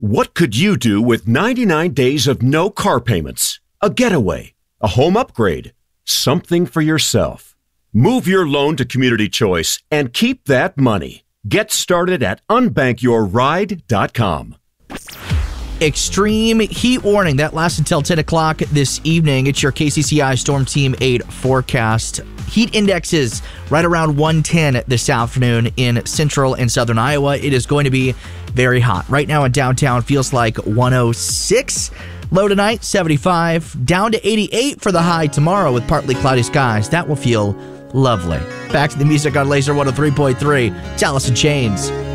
What could you do with 99 days of no car payments? A getaway, a home upgrade, something for yourself. Move your loan to Community Choice and keep that money. Get started at unbankyourride.com. Extreme heat warning. That lasts until 10 o'clock this evening. It's your KCCI Storm Team 8 forecast. Heat indexes right around 110 this afternoon in central and southern Iowa. It is going to be very hot. Right now in downtown feels like 106. Low tonight, 75. Down to 88 for the high tomorrow with partly cloudy skies. That will feel lovely. Back to the music on Laser 103.3. It's Alice in Chains.